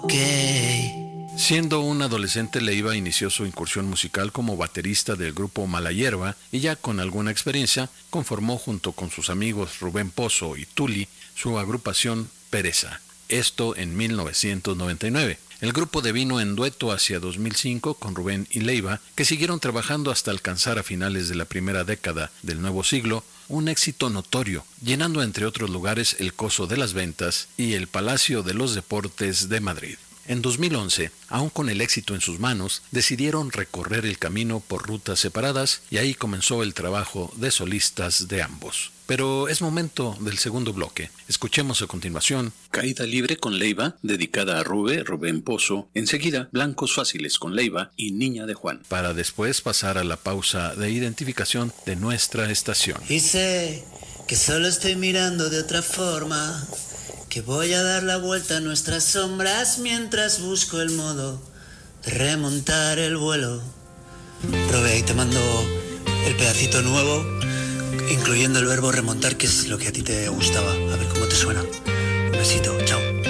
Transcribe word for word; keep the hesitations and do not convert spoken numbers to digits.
Ok. Siendo un adolescente, Leiva inició su incursión musical como baterista del grupo Mala Hierba y ya con alguna experiencia conformó junto con sus amigos Rubén Pozo y Tuli su agrupación Pereza. Esto en mil novecientos noventa y nueve. El grupo devino en dueto hacia dos mil cinco con Rubén y Leiva, que siguieron trabajando hasta alcanzar a finales de la primera década del nuevo siglo un éxito notorio, llenando entre otros lugares el Coso de las Ventas y el Palacio de los Deportes de Madrid. En dos mil once, aún con el éxito en sus manos, decidieron recorrer el camino por rutas separadas y ahí comenzó el trabajo de solistas de ambos. Pero es momento del segundo bloque. Escuchemos a continuación Caída Libre con Leiva, dedicada a Rubén, Rubén Pozo. Enseguida, Blancos Fáciles con Leiva y Niña de Juan. Para después pasar a la pausa de identificación de nuestra estación. Y sé que solo estoy mirando de otra forma, que voy a dar la vuelta a nuestras sombras mientras busco el modo de remontar el vuelo. Robe, ahí te mando el pedacito nuevo, incluyendo el verbo remontar, que es lo que a ti te gustaba. A ver cómo te suena. Un besito, chao.